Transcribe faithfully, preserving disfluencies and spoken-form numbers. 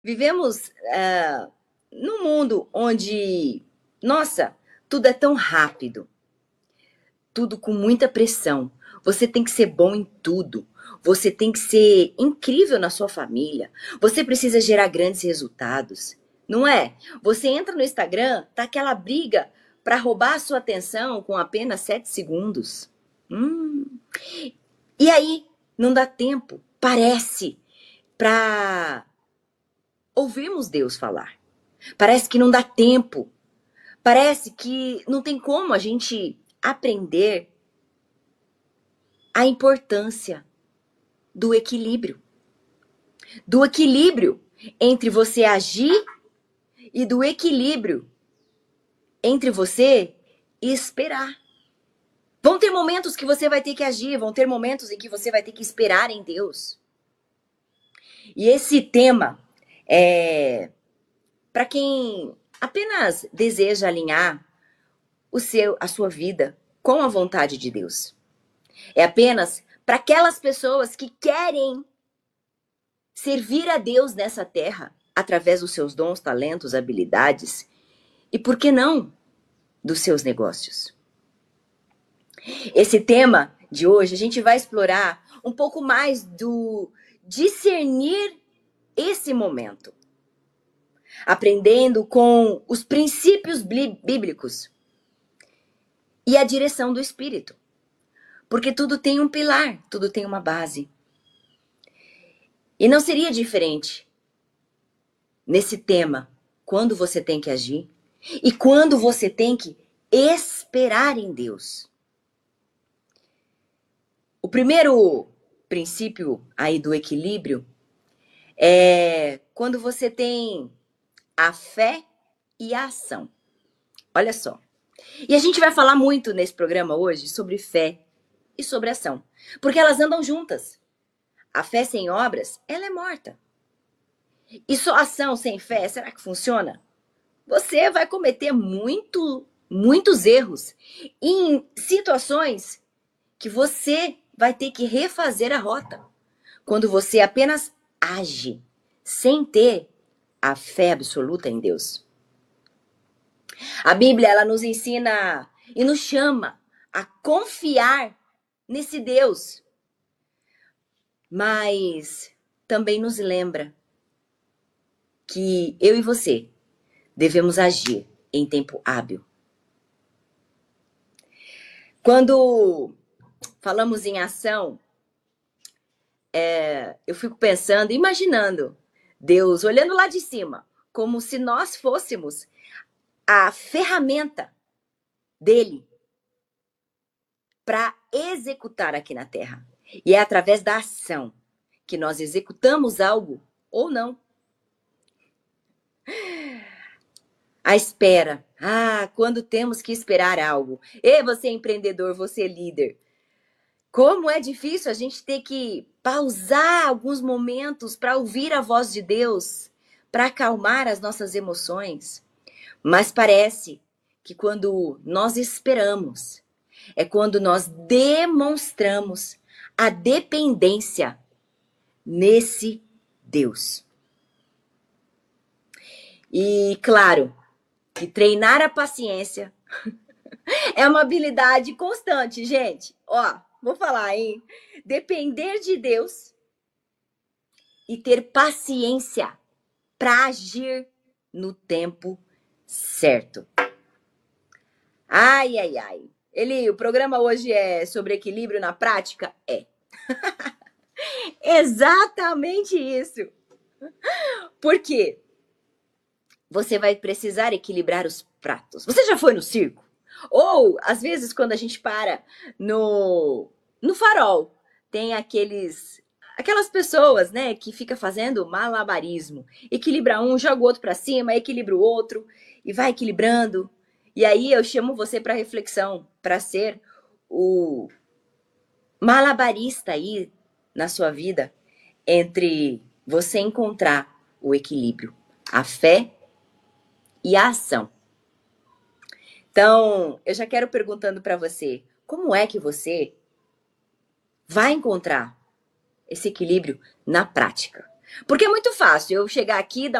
Vivemos ah, num mundo onde, nossa, tudo é tão rápido, tudo com muita pressão. Você tem que ser bom em tudo. Você tem que ser incrível na sua família. Você precisa gerar grandes resultados. Não é? Você entra no Instagram, tá aquela briga para roubar a sua atenção com apenas sete segundos. Hum. E aí, não dá tempo, parece, para ouvirmos Deus falar. Parece que não dá tempo. Parece que não tem como a gente aprender a importância do equilíbrio. Do equilíbrio entre você agir e do equilíbrio entre você esperar. Vão ter momentos que você vai ter que agir, vão ter momentos em que você vai ter que esperar em Deus. E esse tema é para quem apenas deseja alinhar o seu, a sua vida com a vontade de Deus. É apenas para aquelas pessoas que querem servir a Deus nessa terra através dos seus dons, talentos, habilidades e, por que não, dos seus negócios. Esse tema de hoje a gente vai explorar um pouco mais do discernir esse momento, aprendendo com os princípios bíblicos e a direção do Espírito. Porque tudo tem um pilar, tudo tem uma base. E não seria diferente nesse tema, quando você tem que agir e quando você tem que esperar em Deus. O primeiro princípio aí do equilíbrio é quando você tem a fé e a ação. Olha só. E a gente vai falar muito nesse programa hoje sobre fé e sobre ação, porque elas andam juntas. A fé sem obras, ela é morta. E só ação sem fé, será que funciona? Você vai cometer muito, muitos erros em situações que você vai ter que refazer a rota. Quando você apenas age sem ter a fé absoluta em Deus. A Bíblia, ela nos ensina e nos chama a confiar nesse Deus. Mas também nos lembra que eu e você devemos agir em tempo hábil. Quando falamos em ação, é, eu fico pensando, imaginando Deus olhando lá de cima, como se nós fôssemos a ferramenta dele para executar aqui na Terra. E é através da ação que nós executamos algo ou não. A espera. Ah, quando temos que esperar algo. E você empreendedor, você líder. Como é difícil a gente ter que pausar alguns momentos para ouvir a voz de Deus, para acalmar as nossas emoções. Mas parece que quando nós esperamos, é quando nós demonstramos a dependência nesse Deus. E claro, que treinar a paciência é uma habilidade constante, gente. Ó, vou falar, hein? Depender de Deus e ter paciência para agir no tempo certo. Ai, ai, ai. Eli, o programa hoje é sobre equilíbrio na prática? É. Exatamente isso. Por quê? Você vai precisar equilibrar os pratos. Você já foi no circo? Ou, às vezes, quando a gente para no, no farol, tem aqueles, aquelas pessoas, né, que fica fazendo malabarismo. Equilibra um, joga o outro para cima, equilibra o outro e vai equilibrando. E aí eu chamo você para reflexão, para ser o malabarista aí na sua vida entre você encontrar o equilíbrio, a fé e a ação. Então, eu já quero perguntando para você, como é que você vai encontrar esse equilíbrio na prática? Porque é muito fácil eu chegar aqui, dar